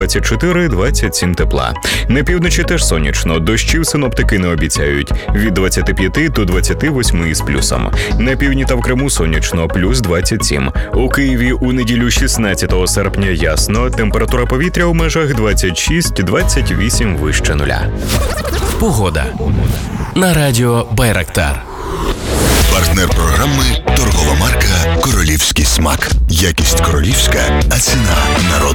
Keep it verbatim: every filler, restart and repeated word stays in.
двадцять чотири - двадцять сім тепла. На півночі теж сонячно, дощів синоптики не обіцяють. Від двадцяти п'яти до двадцяти восьми із плюсом. На півдні та в Криму сонячно, плюс двадцять сім. У Києві у неділю шістнадцятого серпня ясно, температура повітря у межах двадцять шість - двадцять вісім вище нуля. Погода. На радіо Байрактар. Партнер програми – торгова марка «Королівський смак». Якість королівська, а ціна – народ.